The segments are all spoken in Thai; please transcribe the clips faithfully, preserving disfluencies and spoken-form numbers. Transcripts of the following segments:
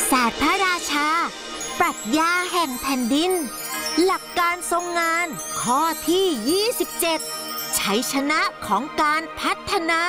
ศาสตร์พระราชาปรัชญาแห่งแผ่นดินหลักการทรงงานข้อที่ยี่สิบเจ็ดชัยชนะของการพัฒนา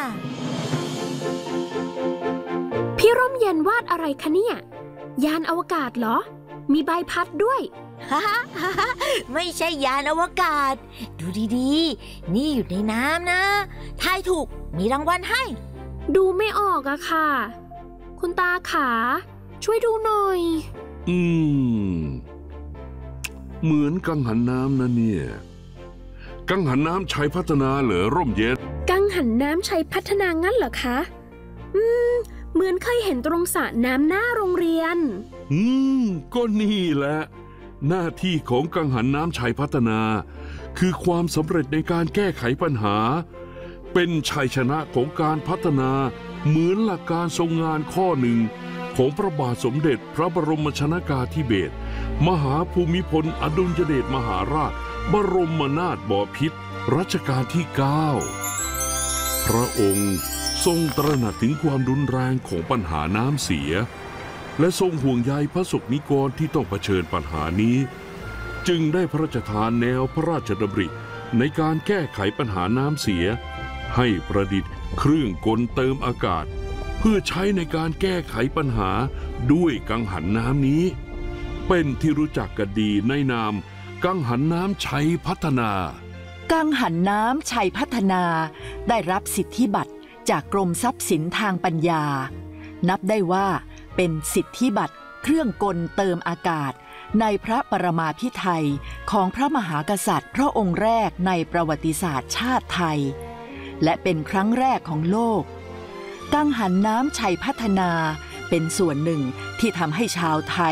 พี่ร่มเย็นวาดอะไรคะเนี่ยยานอวกาศเหรอมีใบพัดด้วยฮ่าฮ่าไม่ใช่ยานอวกาศดูดีๆนี่อยู่ในน้ำนะทายถูกมีรางวัลให้ดูไม่ออกอะค่ะคุณตาขาช่วยดูหน่อยอืมเหมือนกังหันน้ำนะเนี่ยกังหันน้ำชัยพัฒนาเหรอร่มเย็นกังหันน้ำชัยพัฒนางั้นเหรอคะอืมเหมือนเคยเห็นตรงสระน้ำหน้าโรงเรียนอืมก็นี่แหละหน้าที่ของกังหันน้ำชัยพัฒนาคือความสำเร็จในการแก้ไขปัญหาเป็นชัยชนะของการพัฒนาเหมือนหลักการทรงงานข้อหนึ่งของพระบาทสมเด็จพระบรมชนกาธิเบศรมหาภูมิพลอดุลยเดชมหาราชบรมนาถบพิตรรัชกาลที่เก้าพระองค์ทรงตระหนักถึงความรุนแรงของปัญหาน้ำเสียและทรงห่วงใยพระสงฆ์นิกรที่ต้องเผชิญปัญหานี้จึงได้พระราชทานแนวพระราชดำริในการแก้ไขปัญหาน้ำเสียให้ประดิษฐ์เครื่องกลเติมอากาศเพื่อใช้ในการแก้ไขปัญหาด้วยกังหันน้ำนี้เป็นที่รู้จักกันดีในนามกังหันน้ำชัยพัฒนากังหันน้ำชัยพัฒนาได้รับสิทธิบัตรจากกรมทรัพย์สินทางปัญญานับได้ว่าเป็นสิทธิบัตรเครื่องกลเติมอากาศในพระปรมาภิไธยของพระมหากษัตริย์พระองค์แรกในประวัติศาสตร์ชาติไทยและเป็นครั้งแรกของโลกกังหันน้ำชัยพัฒนาเป็นส่วนหนึ่งที่ทำให้ชาวไทย